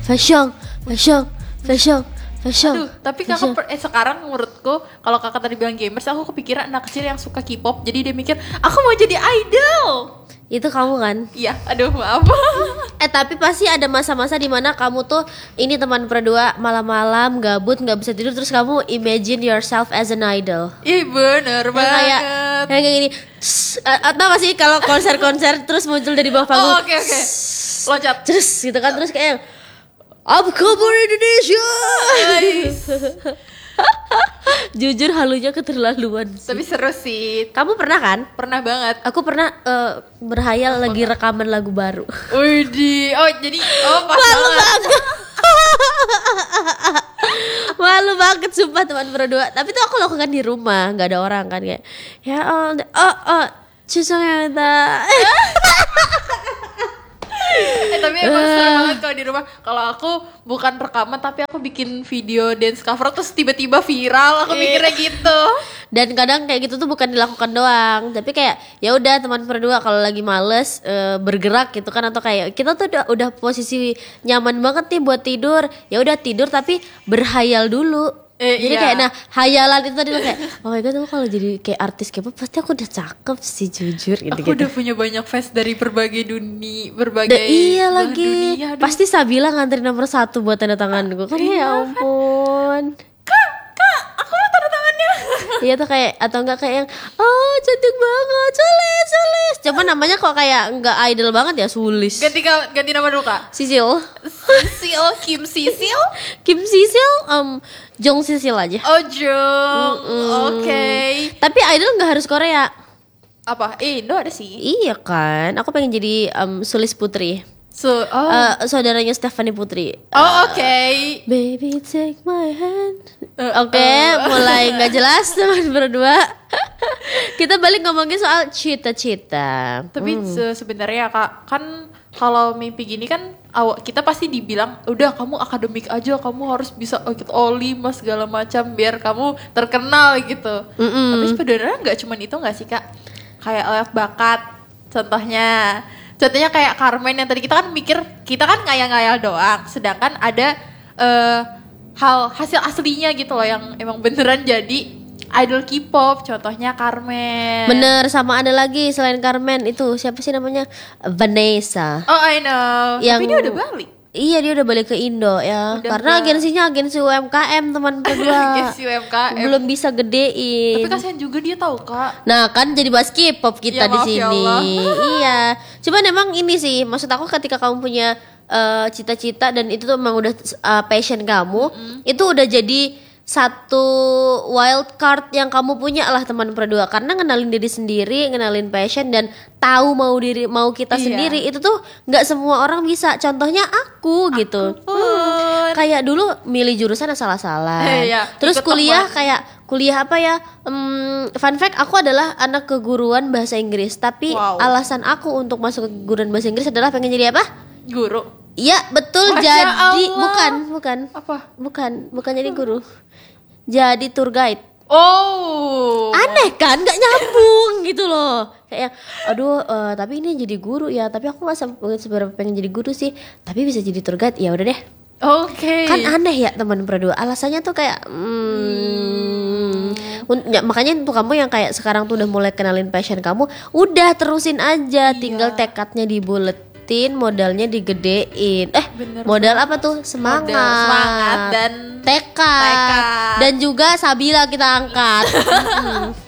fashion, fashion, fashion, fashion. Aduh, tapi kakak sekarang menurutku kalau kakak tadi bilang gamers, aku kepikiran anak kecil yang suka K-pop, jadi dia mikir aku mau jadi idol. Itu kamu kan? Iya, aduh maaf. Tapi pasti ada masa-masa dimana kamu tuh ini teman berdua malam-malam gabut nggak bisa tidur terus kamu imagine yourself as an idol. Iya bener banget. Kayak gini. Atau gak sih kalau konser-konser terus muncul dari bawah panggung. Oh, oke. Loncat. Terus gitu kan terus kayak Up Kabar Indonesia. Jujur halunya keterlaluan sih. Tapi seru sih. Kamu pernah kan? Pernah banget. Aku pernah berhayal lagi rekaman lagu baru. Widih. Oh jadi pas Malu banget. Malu banget sumpah teman berdua. Tapi tuh aku lakukan di rumah, nggak ada orang kan kayak. Ya 죄송합니다. Tapi emang seru banget kalau di rumah. Kalau aku bukan rekaman tapi aku bikin video dance cover terus tiba-tiba viral. Aku mikirnya gitu. Dan kadang kayak gitu tuh bukan dilakukan doang, tapi kayak ya udah teman berdua kalau lagi males bergerak gitu kan atau kayak kita tuh udah posisi nyaman banget nih buat tidur. Ya udah tidur tapi berhayal dulu. Jadi iya. kayak hayalan itu tadi kayak oh my god aku kalau jadi kayak artis K-pop pasti aku udah cakep sih jujur gitu. Aku udah punya banyak fans dari berbagai dunia, berbagai iya lagi dunia, pasti Sabila ngantri nomor 1 buat tanda tangan gue kan ya ampun. Kak aku mau tanda tangannya. Iya tuh kayak atau enggak kayak yang oh cantik banget Sulis cuma namanya kok kayak enggak idol banget ya Sulis. Ganti nama dulu Kak. Sisil Kim Sisil Jong Sisil aja. Oh Jong. Oke. Tapi idol nggak harus Korea. Apa? Indo ada sih. Iya kan. Aku pengen jadi Sulis Putri. Saudaranya Stephanie Putri. Oke. Baby take my hand. Oke, mulai nggak jelas teman berdua. Kita balik ngomongin soal cita-cita. Tapi sebenarnya Kak kan kalau mimpi gini kan kita pasti dibilang udah kamu akademik aja, kamu harus bisa ikut Olim segala macam biar kamu terkenal gitu. Tapi sebenarnya nggak cuma itu nggak sih Kak? Kayak lewat bakat. Contohnya kayak Carmen yang tadi kita kan mikir kita kan ngayal-ngayal doang, sedangkan ada hasil aslinya gitu loh yang emang beneran jadi idol K-pop, contohnya Carmen. Bener, sama ada lagi selain Carmen itu siapa sih namanya? Vanessa. Oh I know. Tapi dia udah balik. Iya dia udah balik ke Indo ya. Karena agensinya agensi UMKM teman berdua. Agensi UMKM. Belum bisa gedein. Tapi kasihan juga dia tahu Kak. Nah kan jadi bahas K-pop kita ya, di maaf, sini. Ya iya. Cuman emang ini sih maksud aku ketika kamu punya cita-cita dan itu tuh emang udah passion kamu, itu udah jadi satu wild card yang kamu punya lah teman berdua karena ngenalin diri sendiri, ngenalin passion dan tahu mau kita sendiri itu tuh nggak semua orang bisa. Contohnya aku gitu. Kayak dulu milih jurusan salah-salah. Terus kuliah kayak kuliah apa ya? Fun fact aku adalah anak keguruan bahasa Inggris, tapi alasan aku untuk masuk ke keguruan bahasa Inggris adalah pengen jadi apa? Guru. Iya betul. Masya jadi Allah. bukan. Apa? Bukan jadi guru. Jadi tour guide. Oh. Aneh kan, nggak nyambung gitu loh. Kayak aduh tapi ini jadi guru ya, tapi aku nggak seberapa pengen jadi guru sih, tapi bisa jadi tour guide ya udah deh. Oke. Kan aneh ya teman berdua. Alasannya tuh kayak ya, makanya untuk kamu yang kayak sekarang tuh udah mulai kenalin passion kamu, udah terusin aja, tinggal tekadnya dibuletin, modalnya digedein. Modal apa tuh? Semangat dan tekad. Dan juga Sabila kita angkat.